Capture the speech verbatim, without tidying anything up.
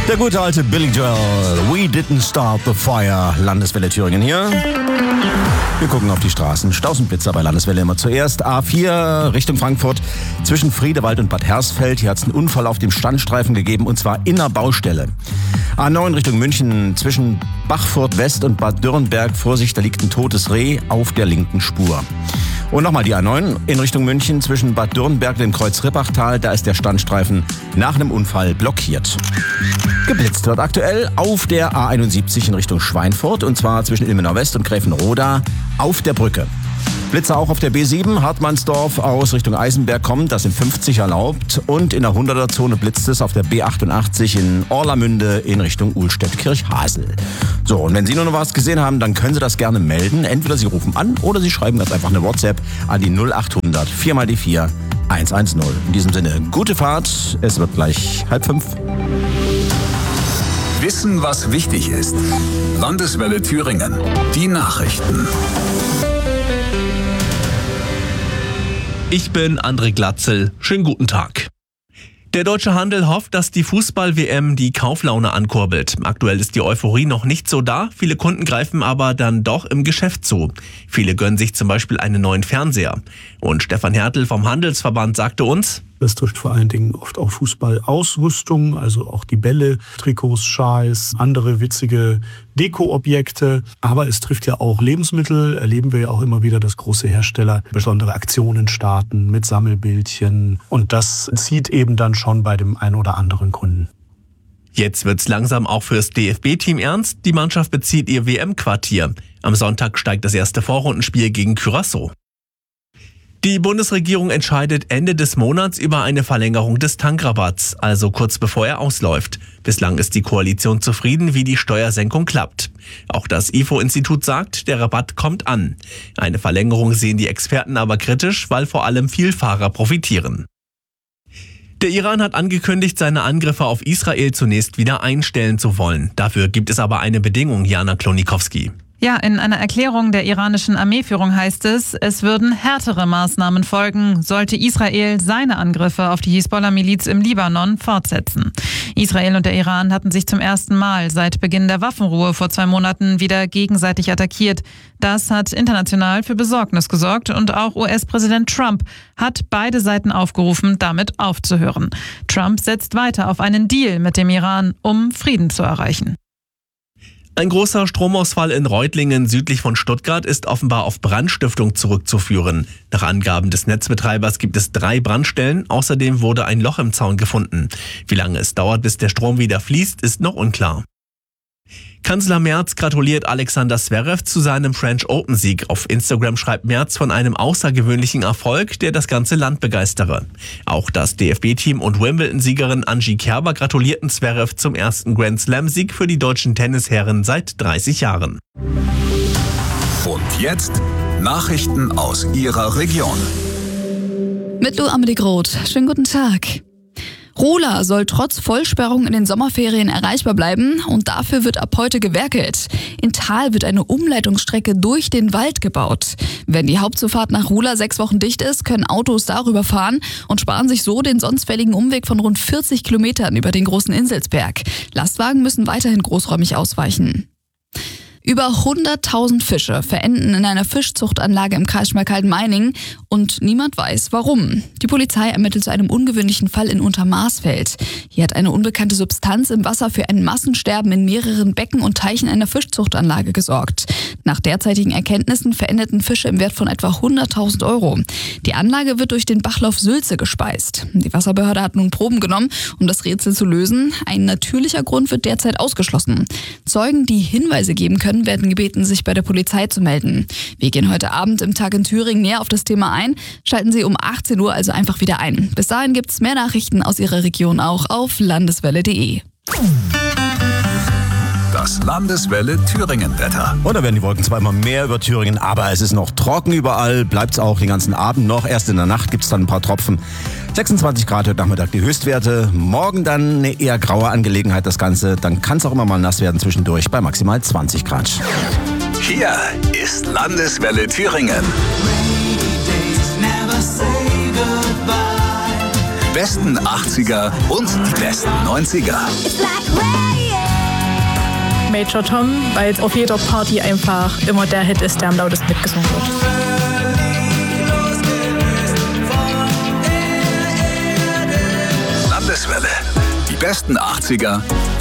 Der gute alte Billy Joel, We Didn't Start the Fire, Landeswelle Thüringen hier. Wir gucken auf die Straßen. Stausenblitzer bei Landeswelle immer zuerst. A vier Richtung Frankfurt zwischen Friedewald und Bad Hersfeld. Hier hat es einen Unfall auf dem Standstreifen gegeben und zwar in der Baustelle. A neun Richtung München zwischen Bachfurt West und Bad Dürrenberg. Vorsicht, da liegt ein totes Reh auf der linken Spur. Und nochmal die A neun in Richtung München zwischen Bad Dürrenberg und dem Kreuz Rippachtal. Da ist der Standstreifen nach einem Unfall blockiert. Geblitzt wird aktuell auf der A einundsiebzig in Richtung Schweinfurt und zwar zwischen Ilmenau West und Gräfenroda auf der Brücke. Blitzer auch auf der B sieben, Hartmannsdorf aus Richtung Eisenberg kommt, das sind fünfzig erlaubt. Und in der hunderter-Zone blitzt es auf der B achtundachtzig in Orlamünde in Richtung Uhlstedt-Kirchhasel. So, und wenn Sie nur noch was gesehen haben, dann können Sie das gerne melden. Entweder Sie rufen an oder Sie schreiben ganz einfach eine WhatsApp an die null achthundert vier mal die vier eins eins null. In diesem Sinne, gute Fahrt, es wird gleich halb fünf. Wissen, was wichtig ist. Landeswelle Thüringen. Die Nachrichten. Ich bin André Glatzel. Schönen guten Tag. Der deutsche Handel hofft, dass die Fußball-W M die Kauflaune ankurbelt. Aktuell ist die Euphorie noch nicht so da, viele Kunden greifen aber dann doch im Geschäft zu. Viele gönnen sich zum Beispiel einen neuen Fernseher. Und Stefan Hertel vom Handelsverband sagte uns: Das trifft vor allen Dingen oft auch Fußballausrüstung, also auch die Bälle, Trikots, Schals, andere witzige Dekoobjekte. Aber es trifft ja auch Lebensmittel. Erleben wir ja auch immer wieder, dass große Hersteller besondere Aktionen starten mit Sammelbildchen. Und das zieht eben dann schon bei dem einen oder anderen Kunden. Jetzt wird's langsam auch fürs D F B-Team ernst. Die Mannschaft bezieht ihr W M-Quartier. Am Sonntag steigt das erste Vorrundenspiel gegen Curaçao. Die Bundesregierung entscheidet Ende des Monats über eine Verlängerung des Tankrabatts, also kurz bevor er ausläuft. Bislang ist die Koalition zufrieden, wie die Steuersenkung klappt. Auch das I F O-Institut sagt, der Rabatt kommt an. Eine Verlängerung sehen die Experten aber kritisch, weil vor allem Vielfahrer profitieren. Der Iran hat angekündigt, seine Angriffe auf Israel zunächst wieder einstellen zu wollen. Dafür gibt es aber eine Bedingung, Jana Klonikowski. Ja, in einer Erklärung der iranischen Armeeführung heißt es, es würden härtere Maßnahmen folgen, sollte Israel seine Angriffe auf die Hisbollah-Miliz im Libanon fortsetzen. Israel und der Iran hatten sich zum ersten Mal seit Beginn der Waffenruhe vor zwei Monaten wieder gegenseitig attackiert. Das hat international für Besorgnis gesorgt und auch U S-Präsident Trump hat beide Seiten aufgerufen, damit aufzuhören. Trump setzt weiter auf einen Deal mit dem Iran, um Frieden zu erreichen. Ein großer Stromausfall in Reutlingen südlich von Stuttgart ist offenbar auf Brandstiftung zurückzuführen. Nach Angaben des Netzbetreibers gibt es drei Brandstellen. Außerdem wurde ein Loch im Zaun gefunden. Wie lange es dauert, bis der Strom wieder fließt, ist noch unklar. Kanzler Merz gratuliert Alexander Zverev zu seinem French Open-Sieg. Auf Instagram schreibt Merz von einem außergewöhnlichen Erfolg, der das ganze Land begeistere. Auch das D F B-Team und Wimbledon-Siegerin Angie Kerber gratulierten Zverev zum ersten Grand Slam-Sieg für die deutschen Tennisherren seit dreißig Jahren. Und jetzt Nachrichten aus Ihrer Region. Mit Lu Amelie Groth. Schönen guten Tag. Rola soll trotz Vollsperrung in den Sommerferien erreichbar bleiben und dafür wird ab heute gewerkelt. In Thal wird eine Umleitungsstrecke durch den Wald gebaut. Wenn die Hauptzufahrt nach Rola sechs Wochen dicht ist, können Autos darüber fahren und sparen sich so den sonst fälligen Umweg von rund vierzig Kilometern über den großen Inselsberg. Lastwagen müssen weiterhin großräumig ausweichen. Über hunderttausend Fische verenden in einer Fischzuchtanlage im Kreis Schmalkalden-Meiningen und niemand weiß, warum. Die Polizei ermittelt zu einem ungewöhnlichen Fall in Untermarsfeld. Hier hat eine unbekannte Substanz im Wasser für ein Massensterben in mehreren Becken und Teichen einer Fischzuchtanlage gesorgt. Nach derzeitigen Erkenntnissen verendeten Fische im Wert von etwa hunderttausend Euro. Die Anlage wird durch den Bachlauf Sülze gespeist. Die Wasserbehörde hat nun Proben genommen, um das Rätsel zu lösen. Ein natürlicher Grund wird derzeit ausgeschlossen. Zeugen, die Hinweise geben können, werden gebeten, sich bei der Polizei zu melden. Wir gehen heute Abend im Tag in Thüringen näher auf das Thema ein. Schalten Sie um achtzehn Uhr also einfach wieder ein. Bis dahin gibt es mehr Nachrichten aus Ihrer Region auch auf landeswelle punkt de. Das Landeswelle Thüringen-Wetter. Und da werden die Wolken zwar immer mehr über Thüringen, aber es ist noch trocken überall, bleibt es auch den ganzen Abend noch. Erst in der Nacht gibt es dann ein paar Tropfen. sechsundzwanzig Grad heute Nachmittag die Höchstwerte. Morgen dann eine eher graue Angelegenheit das Ganze. Dann kann es auch immer mal nass werden zwischendurch bei maximal zwanzig Grad. Hier ist Landeswelle Thüringen. Die besten achtziger und die besten neunziger. Major Tom, weil es auf jeder Party einfach immer der Hit ist, der am lautesten mitgesungen wird. Landeswelle. Die besten achtziger